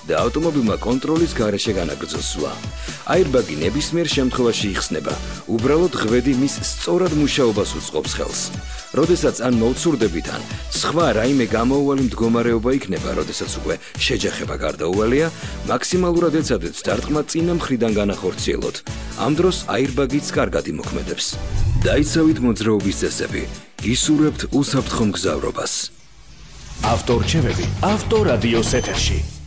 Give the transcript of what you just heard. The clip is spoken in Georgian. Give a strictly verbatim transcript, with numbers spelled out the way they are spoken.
და ავტომობილმა კონტროლის გარეშე განაგრძოს სვლა. აირბაგი ნებისმიერ შემთხვევაში იხსნება, უბრალოდ ღვედი მის სწორად მუშაობას უწყობს ხელს. როდესაც ან მოვცურდებით ან სხვა რაიმე გამოუვალი მდგომარეობა იქნება, როდესაც უკვე შეჯახება გარდაუვალია, მაქსიმალურად ეცადეთ დარტყმა წინა მხრიდან განახორციელოთ. ამ დროს აირბაგიც კარგად იმოქმედებს. დაიცავით მოძრაობის წესები, ისურვებთ უსაფრთხო მგზავრობას. ავტორჩევები ავტორადიოს ეთერში.